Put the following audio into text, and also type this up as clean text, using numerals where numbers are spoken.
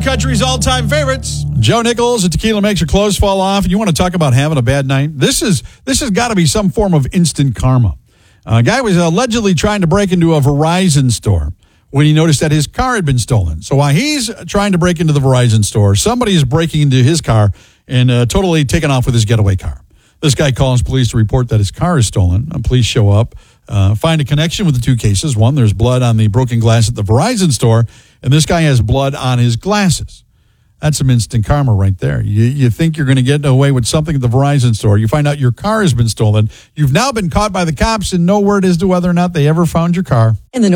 country's all-time favorites. Joe Nichols at Tequila Makes Your Clothes Fall Off. And you want to talk about having a bad night? This has got to be some form of instant karma. A guy was allegedly trying to break into a Verizon store when he noticed that his car had been stolen. So while he's trying to break into the Verizon store, somebody is breaking into his car and totally taking off with his getaway car. This guy calls police to report that his car is stolen. Police show up, find a connection with the two cases. One, there's blood on the broken glass at the Verizon store, and this guy has blood on his glasses. That's some instant karma right there. You think you're going to get away with something at the Verizon store. You find out your car has been stolen. You've now been caught by the cops and no word as to whether or not they ever found your car. In the